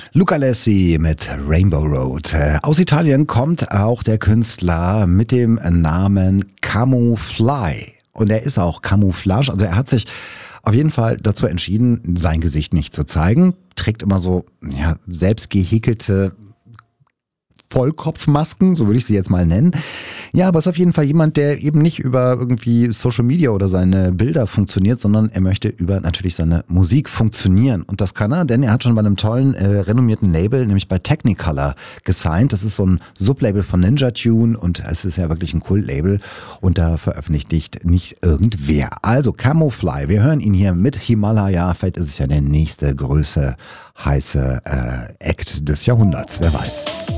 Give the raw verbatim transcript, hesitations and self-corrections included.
Luca Alessi mit Rainbow Road. Aus Italien kommt auch der Künstler mit dem Namen Camufly. Und er ist auch Camouflage, also er hat sich auf jeden Fall dazu entschieden, sein Gesicht nicht zu zeigen. Trägt immer so ja, selbst gehäkelte Vollkopfmasken, so würde ich sie jetzt mal nennen. Ja, aber ist auf jeden Fall jemand, der eben nicht über irgendwie Social Media oder seine Bilder funktioniert, sondern er möchte über natürlich seine Musik funktionieren. Und das kann er, denn er hat schon bei einem tollen, äh, renommierten Label, nämlich bei Technicolor, gesigned. Das ist so ein Sublabel von Ninja Tune und es ist ja wirklich ein Kult-Label und da veröffentlicht nicht, nicht irgendwer. Also Camufly, wir hören ihn hier mit Himalaya. Vielleicht ist es ja der nächste größte, heiße äh, Act des Jahrhunderts, wer weiß.